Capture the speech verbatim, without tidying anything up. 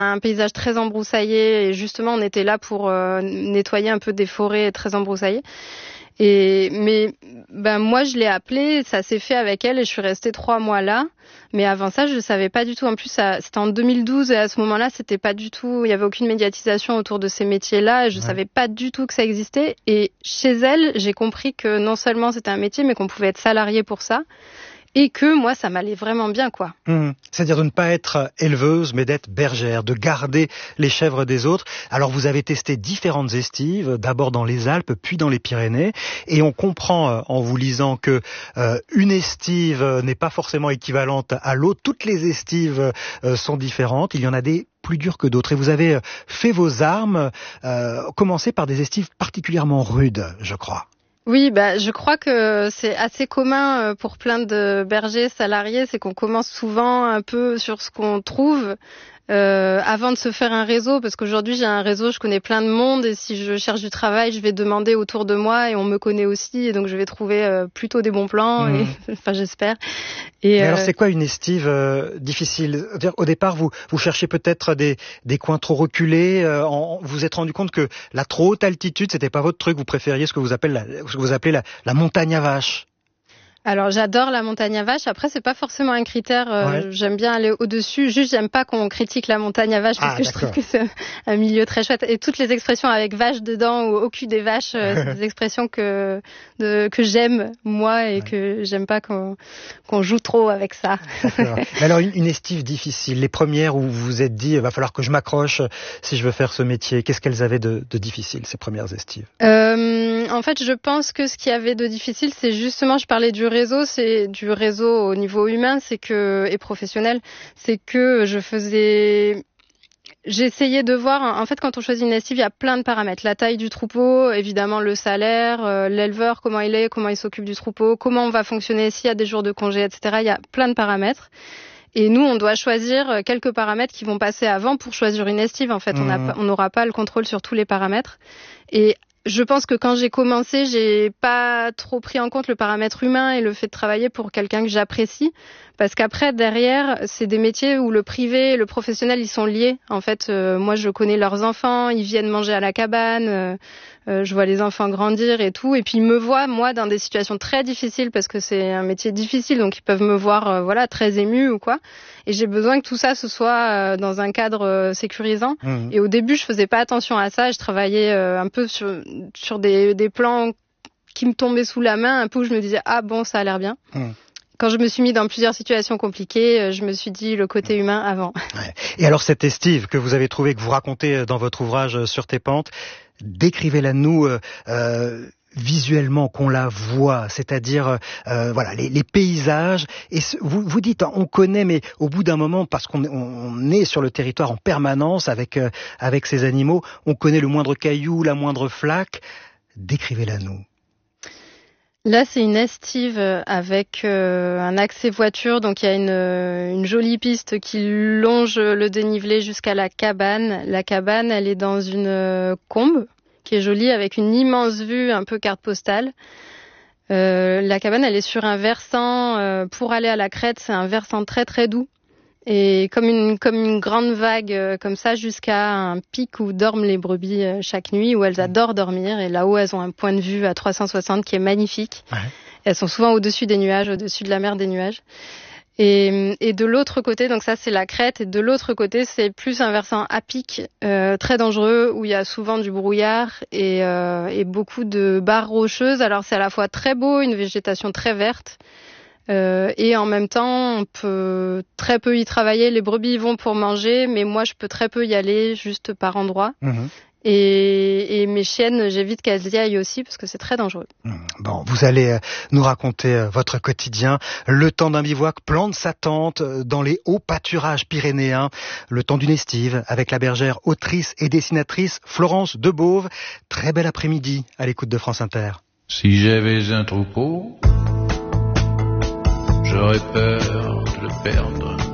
un paysage très embroussaillé et justement on était là pour euh, nettoyer un peu des forêts très embroussaillées. Et mais ben moi je l'ai appelée, ça s'est fait avec elle et je suis restée trois mois là. Mais avant ça, je savais pas du tout. En plus, ça, c'était en deux mille douze et à ce moment-là, c'était pas du tout. Il y avait aucune médiatisation autour de ces métiers-là. Et je ouais. savais pas du tout que ça existait. Et chez elle, j'ai compris que non seulement c'était un métier, mais qu'on pouvait être salarié pour ça. Et que moi, ça m'allait vraiment bien, quoi. Mmh. C'est-à-dire de ne pas être éleveuse, mais d'être bergère, de garder les chèvres des autres. Alors, vous avez testé différentes estives, d'abord dans les Alpes, puis dans les Pyrénées. Et on comprend, en vous lisant, que euh, une estive n'est pas forcément équivalente à l'autre. Toutes les estives euh, sont différentes. Il y en a des plus dures que d'autres. Et vous avez fait vos armes, euh, commencé par des estives particulièrement rudes, je crois. Oui, bah, je crois que c'est assez commun pour plein de bergers salariés, c'est qu'on commence souvent un peu sur ce qu'on trouve euh, avant de se faire un réseau, parce qu'aujourd'hui j'ai un réseau, je connais plein de monde et si je cherche du travail, je vais demander autour de moi et on me connaît aussi et donc je vais trouver euh, plutôt des bons plans, mmh. et, enfin j'espère. Et Mais euh... alors c'est quoi une estive euh, difficile ? Au départ vous vous cherchez peut-être des des coins trop reculés, euh, en, vous vous êtes rendu compte que la trop haute altitude c'était pas votre truc, vous préfériez ce que vous appelez la, ce que vous appelez la, la montagne à vaches. Alors j'adore la montagne à vache. Après c'est pas forcément un critère. Euh, ouais. J'aime bien aller au-dessus. Juste j'aime pas qu'on critique la montagne à vache parce ah, que d'accord. je trouve que c'est un milieu très chouette. Et toutes les expressions avec vache dedans ou au cul des vaches, euh, c'est des expressions que de, que j'aime moi et ouais. que j'aime pas qu'on qu'on joue trop avec ça. D'accord. Mais alors une, une estive difficile. Les premières où vous vous êtes dit il va falloir que je m'accroche si je veux faire ce métier. Qu'est-ce qu'elles avaient de, de difficile ces premières estives ? euh, En fait je pense que ce qu'il y avait de difficile c'est justement je parlais du réseau, c'est du réseau au niveau humain, c'est que et professionnel, c'est que je faisais, j'essayais de voir. En fait, quand on choisit une estive, il y a plein de paramètres. La taille du troupeau, évidemment le salaire, euh, l'éleveur, comment il est, comment il s'occupe du troupeau, comment on va fonctionner s'il y a des jours de congé, et cetera. Il y a plein de paramètres. Et nous, on doit choisir quelques paramètres qui vont passer avant pour choisir une estive. En fait, mmh. on n'aura pas le contrôle sur tous les paramètres. Et je pense que quand j'ai commencé, j'ai pas trop pris en compte le paramètre humain et le fait de travailler pour quelqu'un que j'apprécie. Parce qu'après, derrière, c'est des métiers où le privé et le professionnel, ils sont liés. En fait, euh, moi, je connais leurs enfants, ils viennent manger à la cabane, euh, euh, je vois les enfants grandir et tout. Et puis, ils me voient, moi, dans des situations très difficiles parce que c'est un métier difficile. Donc, ils peuvent me voir, euh, voilà, très émue ou quoi. Et j'ai besoin que tout ça, ce soit euh, dans un cadre euh, sécurisant. Mmh. Et au début, je faisais pas attention à ça. Je travaillais euh, un peu sur, sur des, des plans qui me tombaient sous la main, un peu où je me disais, ah bon, ça a l'air bien. Mmh. Quand je me suis mis dans plusieurs situations compliquées, je me suis dit le côté humain avant. Ouais. Et alors cette estive que vous avez trouvée, que vous racontez dans votre ouvrage Sur tes pentes, décrivez-la nous euh, euh, visuellement, qu'on la voit, c'est-à-dire euh, voilà les, les paysages. Et ce, vous, vous dites, on connaît, mais au bout d'un moment, parce qu'on on est sur le territoire en permanence avec euh, avec ces animaux, on connaît le moindre caillou, la moindre flaque. Décrivez-la nous. Là, c'est une estive avec euh, un accès voiture, donc il y a une, une jolie piste qui longe le dénivelé jusqu'à la cabane. La cabane, elle est dans une euh, combe qui est jolie avec une immense vue, un peu carte postale. Euh, la cabane, elle est sur un versant, euh, pour aller à la crête, c'est un versant très très doux. Et comme une, comme une grande vague, euh, comme ça, jusqu'à un pic où dorment les brebis euh, chaque nuit, où elles adorent dormir. Et là-haut, elles ont un point de vue à trois cent soixante qui est magnifique. Ouais. Elles sont souvent au-dessus des nuages, au-dessus de la mer des nuages. Et, et de l'autre côté, donc ça, c'est la crête. Et de l'autre côté, c'est plus un versant à pic, euh, très dangereux, où il y a souvent du brouillard et, euh, et beaucoup de barres rocheuses. Alors, c'est à la fois très beau, une végétation très verte. Euh, et en même temps, on peut très peu y travailler. Les brebis y vont pour manger, mais moi, je peux très peu y aller, juste par endroit. Mmh. Et, et mes chiennes, j'évite qu'elles y aillent aussi, parce que c'est très dangereux. Bon, vous allez nous raconter votre quotidien. Le temps d'un bivouac, plante sa tente dans les hauts pâturages pyrénéens. Le temps d'une estive, avec la bergère, autrice et dessinatrice Florence Debauve. Très bel après-midi à l'écoute de France Inter. Si j'avais un troupeau, j'aurais peur de le perdre.